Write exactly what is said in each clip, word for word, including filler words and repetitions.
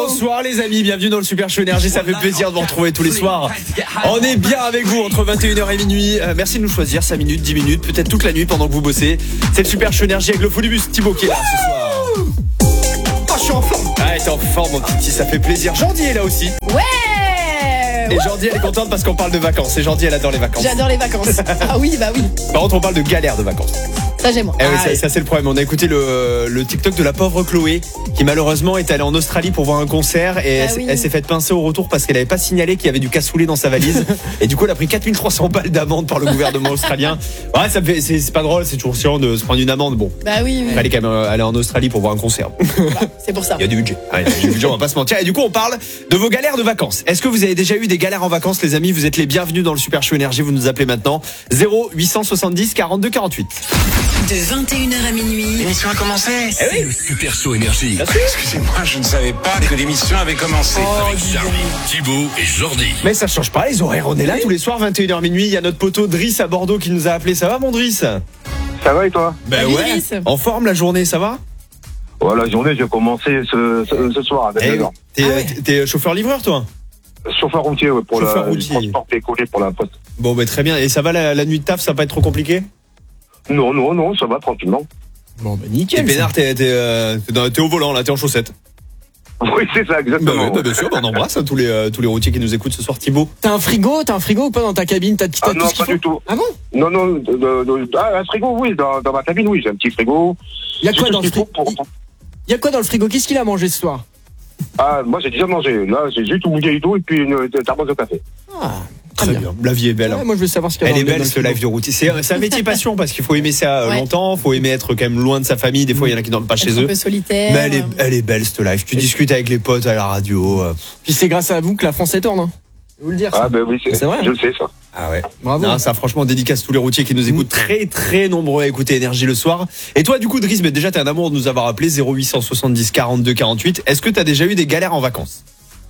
Bonsoir les amis, bienvenue dans le Super Show Énergie, ça fait plaisir de vous retrouver tous les soirs. On est bien avec vous entre vingt et une heures et minuit. Euh, merci de nous choisir, cinq minutes, dix minutes, peut-être toute la nuit pendant que vous bossez. C'est le Super Show Énergie avec le fou du bus Thibaut qui est là ce soir. Oh, je suis en forme. Ah, t'es en forme mon petit, ça fait plaisir. Jordi est là aussi. Ouais. Et Jordi elle est contente parce qu'on parle de vacances. Et Jordi elle adore les vacances. J'adore les vacances. Ah oui, bah oui. Par contre on parle de galère de vacances. Ça j'aime moi. Eh oui, ça, ça c'est le problème. On a écouté le, le TikTok de la pauvre Chloé qui malheureusement est allée en Australie pour voir un concert et ah elle, oui. elle s'est fait pincer au retour parce qu'elle avait pas signalé qu'il y avait du cassoulet dans sa valise et du coup elle a pris quatre mille trois cents balles d'amende par le gouvernement australien. Ouais, ça me fait, c'est, c'est pas drôle, c'est toujours chiant de se prendre une amende. Bon. Bah oui. oui. Il fallait quand même aller en Australie pour voir un concert. Bah, c'est pour ça. Il y a du budget. Ouais, il y a du budget, on va pas se mentir. Et du coup, on parle de vos galères de vacances. Est-ce que vous avez déjà eu des galères en vacances, les amis? Vous êtes les bienvenus dans le Super Show Énergie. Vous nous appelez maintenant zéro huit cent soixante-dix quarante-deux quarante-huit. De vingt et une heures à minuit. L'émission a commencé. Eh oui. Le Super Show Énergie. Bien sûr. Excusez-moi, je ne savais pas que l'émission avait commencé. Avec Charlie, Thibaut et Jordi. Mais ça change pas les horaires. On est là tous les soirs, vingt et une heures minuit. Il y a notre poteau Driss à Bordeaux qui nous a appelé. Ça va, mon Driss? Ça va et toi? Ben Salut, ouais. Driss. En forme la journée, ça va? Ouais, la journée, j'ai commencé ce, ce, ce soir avec Eh, les gens. t'es, Ah ouais. t'es- t'es chauffeur-livreur, toi? Chauffeur routier, ouais, pour Chauffeur la, routier. le transport et collé pour la poste. Bon, ben très bien. Et ça va la, la nuit de taf? Ça va pas être trop compliqué? Non, non, non, ça va tranquillement. Bon, ben nickel. T'es pénard, t'es, t'es, euh, t'es, dans- t'es au volant, là, t'es en chaussettes. Oui, c'est ça, Bah, exactement. ouais, bah, bien sûr, bah, on embrasse hein, tous les euh, tous les routiers qui nous écoutent ce soir. Thibaut. T'as un frigo, t'as un frigo ou pas dans ta cabine? T'as, t'as Ah tout non, ce qu'il pas faut du tout. Ah bon? Non, non, de, de, de- ah, un frigo, oui, dans, dans ma cabine, oui, j'ai un petit frigo. Y a J'ai quoi tout dans ce le qu'il faut frigo? pour- Y a quoi dans le frigo? Qu'est-ce qu'il a mangé ce soir? Ah, moi, j'ai déjà mangé. Là, j'ai juste une bouteille d'eau et puis une une tasse de café. Ah, Très bien. La vie est belle. hein. Ouais, moi je veux savoir ce qu'il y a Elle dans est le- dans belle le ce frigo. live de routier. C'est, c'est un métier passion parce qu'il faut aimer ça euh, Ouais. longtemps, faut aimer être quand même loin de sa famille. Des fois, il y en a qui dorment pas Elles chez sont un eux. peu solitaires. Mais elle est, elle est belle cette live. Tu discutes avec les potes à la radio. euh. Puis c'est grâce à vous que la France est tourne. Hein. Je vais vous le dire. Ah, Ça. ben oui, c'est, C'est vrai, je hein. le sais, ça. Ah ouais. Bravo. Non, ça franchement dédicace tous les routiers qui nous écoutent, très très nombreux à écouter Énergie le soir. Et toi du coup Driss, mais déjà t'es un amour de nous avoir appelé zéro huit cent soixante-dix quarante-deux quarante-huit. Est-ce que t'as déjà eu des galères en vacances?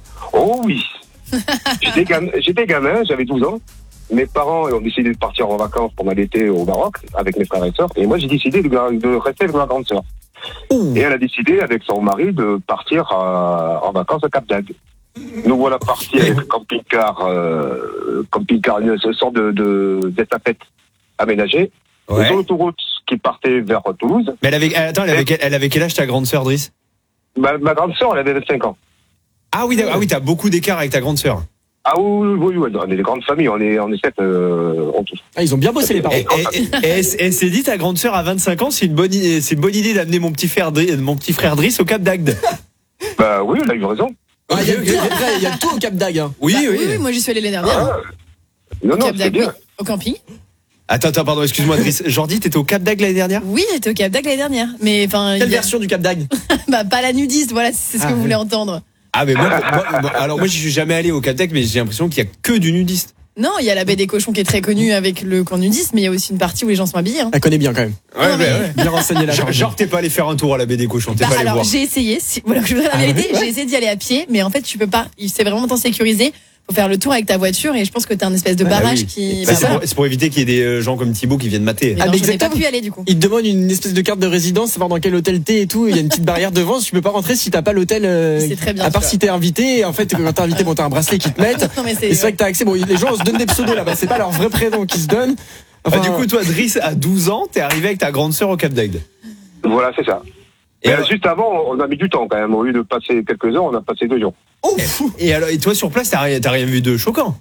Oh oui. J'étais gamin, j'étais gamin, j'avais douze ans. Mes parents ont décidé de partir en vacances pendant l'été au Maroc avec mes frères et sœurs. Et moi, j'ai décidé de, de rester avec ma grande sœur. Et elle a décidé, avec son mari, de partir euh, en vacances à Cap d'Agde. Nous voilà partis avec le camping-car, euh, camping-car, une sorte de, de, d'estafette aménagée. Ouais. Sur l'autoroute qui partait vers Toulouse. Mais elle avait, attends, elle avait, quel- elle avait quel âge ta grande sœur Driss? Ma, ma grande sœur, elle avait vingt-cinq ans. Ah oui, ah oui, t'as beaucoup d'écart avec ta grande sœur. Ah oui, oui, oui, on est des grandes familles, on est, on est sept euh, en tout. Ah, ils ont bien bossé les parents. Et, et, et- et elle, s- elle s'est dit ta grande sœur à vingt-cinq ans, c'est une bonne, i- c'est une bonne idée d'amener mon petit frère, Dri- mon petit frère Driss au Cap d'Agde. Bah oui, elle a eu raison. Ah, il y a, il y a- il y a tout au Cap d'Agde. Hein. Oui, Bah, oui. oui, oui, moi j'y suis allée l'année dernière. Ah, non, Au non, Cap c'est d'Agde, oui. bien. Au camping. Attends, attends, pardon, excuse-moi Driss. Jordi, t'étais au Cap d'Agde l'année dernière? Oui, j'étais au Cap d'Agde l'année dernière. Mais enfin, Quelle il y a- version du Cap d'Agde? bah pas la nudiste, voilà, c'est ce Ah, que vous oui. voulez entendre. Ah mais moi, moi- moi- alors moi je suis jamais allé au Cap d'Agde, mais j'ai l'impression qu'il y a que du nudiste. Non, il y a la baie des cochons qui est très connue avec le camp nudiste, mais il y a aussi une partie où les gens sont habillés. Hein. Elle connaît bien quand même. Ouais, Non, mais- ouais. Bien renseigné la Genre, Georgie. genre, t'es pas allé faire un tour à la baie des cochons, t'es Bah, pas allé alors voir. j'ai essayé, si, voilà, je vous dis la Ah vérité, ouais, ouais. j'ai essayé d'y aller à pied, mais en fait tu peux pas, il- c'est vraiment tant sécurisé, faut faire le tour avec ta voiture et je pense que t'as un espèce de Ah barrage oui. qui. Bah, bah, c'est, voilà. pour, c'est pour éviter qu'il y ait des euh, gens comme Thibaut qui viennent mater. Mais Ah, non, mais je n'ai pas exactement. pu y aller du coup. Ils te demandent une espèce de carte de résidence, savoir dans quel hôtel t'es et tout. Il y a une petite barrière devant. Tu peux pas rentrer si t'as pas l'hôtel. euh, C'est très bien, à part ça. si t'es invité. Et en fait, quand t'es invité, bon, t'as un bracelet qui te mettent. Non, mais Et c'est vrai que t'as accès. Bon, les gens se donnent des pseudos là-bas. C'est pas leur vrai prénom qui se donnent. Enfin, Ah, du coup, toi, Driss, à douze ans, t'es arrivé avec ta grande sœur au Cap d'Agde. Voilà, c'est ça. Et, Et alors- juste avant, on a mis du temps quand même. Au lieu de passer quelques heures, on a passé deux jours. oh, fou. et alors, et toi, sur place, t'as rien, t'as rien vu de choquant?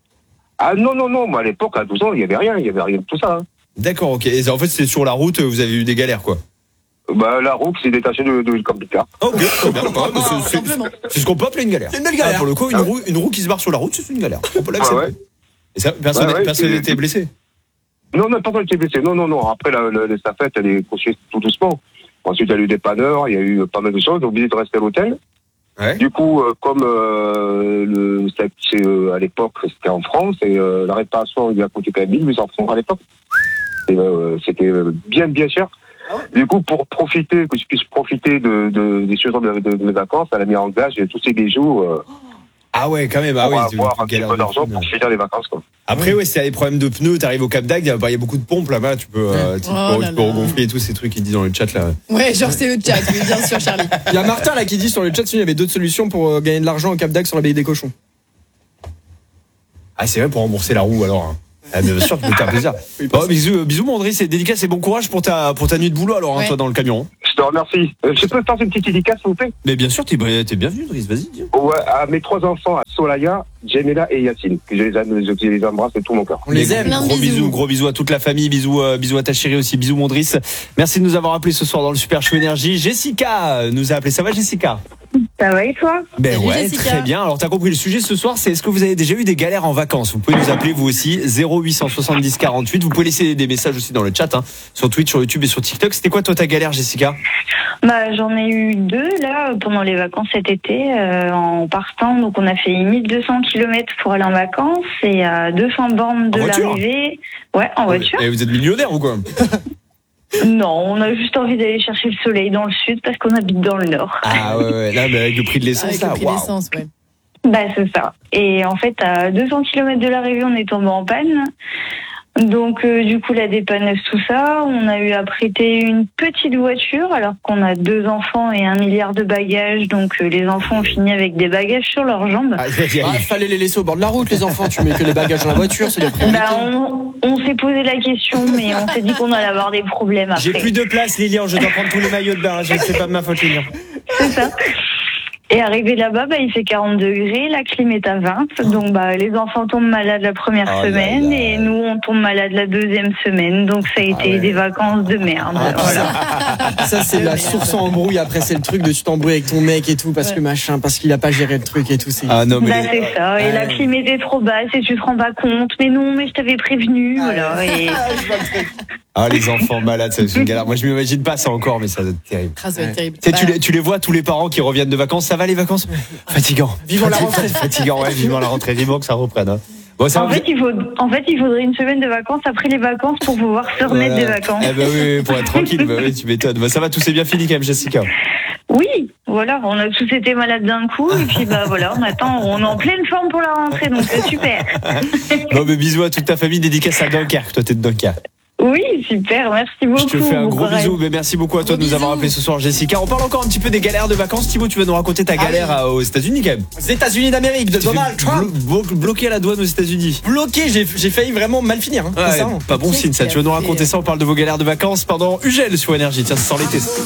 Ah non, non, non, moi à l'époque, à douze ans, il y avait rien, il y avait rien de tout ça. Hein. D'accord, ok. Et en fait, c'est sur la route, vous avez eu des galères, quoi. Bah, la roue qui s'est détachée de, de, du camping-car. Ok, très bien. Ouais, mais c'est- c'est, Simplement. c'est ce qu'on peut appeler une galère. C'est une belle Ah, galère. pour le coup, une roue, une roue qui se barre sur la route, c'est une galère. On peut Ah l'accepter. ouais. Et ça, personne Ouais, ouais, personne c'est- n'était blessé. Non, non, personne n'était blessé. Non, non, non. Après, la, la, l'estafette, elle est couchée tout doucement. Ensuite, il y a eu des panneurs, il y a eu pas mal de choses. J'ai oublié de rester à l'hôtel. Ouais. Du coup, euh, comme euh, le, c'est, c'est, euh, à l'époque, c'était en France, et euh, la réparation, il a coûté quand même mille huit cents francs à l'époque. Et, euh, c'était euh, bien, bien cher. Du coup, pour profiter, que je puisse profiter de, de, des choses de, de, de mes vacances, elle a mis en gage tous ces bijoux. Euh, Ah ouais, quand même. Ah On oui, va tu- avoir tu un petit galères peu de d'argent thunes. pour finir les vacances, quoi. Après, ouais, s'il y a des problèmes de pneus, t'arrives au Cap d'Agde, il y a bah, il y a beaucoup de pompes là-bas, tu peux, euh, tu Oh peux, là tu peux là. regonfler et tous ces trucs qu'ils disent dans le chat là. Ouais, genre c'est le chat, oui, bien sûr, Charlie. Il y a Martin là qui dit sur le chat qu'il y avait d'autres solutions pour euh, gagner de l'argent au Cap d'Agde sur l'abbaye des cochons. Ah, c'est vrai pour rembourser la roue alors. hein. Ah, bien sûr, tu peux te faire plaisir. Bon, bisous, bisous, mon Driss, et dédicace et bon courage pour ta, pour ta nuit de boulot alors, hein, Ouais. toi dans le camion. Je te remercie. Euh, je peux faire une petite dédicace, s'il vous plaît? Mais bien sûr, t'es, t'es bienvenu, Driss, vas-y. dis. Ouais, à mes trois enfants, à Solaya, Jemela et Yacine, que je les, aime- je les embrasse de tout mon cœur. On les Mais aime. Plein de Gros bisous. bisous, gros bisous à toute la famille, bisous, euh, bisous à ta chérie aussi, bisous, mon Driss. Merci de nous avoir appelé ce soir dans le Super Show Énergie. Jessica nous a appelé. Ça va, Jessica? Ça va et toi? Ben Salut, ouais, Jessica. très bien. Alors t'as compris le sujet ce soir, c'est est-ce que vous avez déjà eu des galères en vacances? Vous pouvez nous appeler vous aussi, zéro huit cent soixante-dix quarante-huit. Vous pouvez laisser des messages aussi dans le chat, hein, sur Twitch, sur YouTube et sur TikTok. C'était quoi toi ta galère, Jessica? Bah, j'en ai eu deux là pendant les vacances cet été euh, en partant. Donc on a fait mille deux cents kilomètres pour aller en vacances et à deux cents bornes de En voiture l'arrivée. Ouais, en voiture. Et vous êtes millionnaire ou quoi? Non, on a juste envie d'aller chercher le soleil dans le sud parce qu'on habite dans le nord. Ah ouais, ouais, là, mais avec le prix de l'essence, Avec là, le prix waouh. d'essence, ouais. Bah c'est ça. Et en fait, à deux cents kilomètres de l'arrivée, on est tombé en panne. Donc euh, du coup, la dépanneuse, tout ça, on a eu à prêter une petite voiture alors qu'on a deux enfants et un milliard de bagages. Donc euh, les enfants ont fini avec des bagages sur leurs jambes. Ah, y a- y a- Ah, fallait les laisser au bord de la route, les enfants. Tu mets que les bagages dans la voiture, c'est des priorités. Bah, on, on s'est posé la question, mais on s'est dit qu'on allait avoir des problèmes après. J'ai plus de place, Lilian, je dois prendre tous les maillots de bain. Je sais pas de ma faute, Lilian. C'est ça. Et arrivé là-bas, bah, il fait quarante degrés, la clim est à vingt. Donc bah, les enfants tombent malades la première Oh là semaine là. et nous, on tombe malade la deuxième semaine. Donc ça a été ouais. des vacances de merde. Ah, voilà. Ça, c'est la source en embrouille. Après, c'est le truc de tu t'embrouilles avec ton mec et tout, parce que Ouais. machin, parce qu'il a pas géré le truc et tout. C'est... Ah non, mais. Bah, c'est ça. Et la Ouais. clim était trop basse et tu te rends pas compte. Mais non, mais je t'avais prévenu. Voilà. Et... Ah, les enfants malades, c'est une galère. Moi, je m'imagine pas ça encore, mais ça doit être terrible. Ah, ça va être Ouais. terrible. Tu sais, tu Bah, les, tu les vois, tous les parents qui reviennent de vacances. Ça va les vacances? Fatigant. Vivons la Fati- rentrée. Fatigant, ouais, vivement la rentrée. Vivement que ça reprenne. Hein. Bon, ça En va, fait, il faut, en fait, il faudrait une semaine de vacances après les vacances pour pouvoir se remettre Voilà. des vacances. Eh ben oui, oui, pour être tranquille, bah oui, tu m'étonnes. Bah, ça va, tout s'est bien fini quand même, Jessica. Oui, voilà, on a tous été malades d'un coup et puis bah voilà, on attend, on est en pleine forme pour la rentrée, donc c'est super. Bon, mais bisous à toute ta famille, dédicace à Dunkerque. Toi, t'es de Dunkerque. Oui, super, merci beaucoup. Je te fais un bon gros courage. bisou, mais merci beaucoup à toi Gros de nous avoir bisous. appelé ce soir, Jessica. On parle encore un petit peu des galères de vacances. Thibaut, tu vas nous raconter ta galère à- aux États-Unis quand même. Les États-Unis d'Amérique, de Tu fais Donald Trump. blo- blo- bloqué à la douane aux États-unis. Bloqué, j'ai, j'ai failli vraiment mal finir. Hein, Ouais, c'est ça, hein. pas bon Qu'est-ce signe ça. qu'il Tu vas nous a raconter fait ça. On parle de vos galères de vacances pendant Ugel sur Énergie. Tiens, ça sent l'été.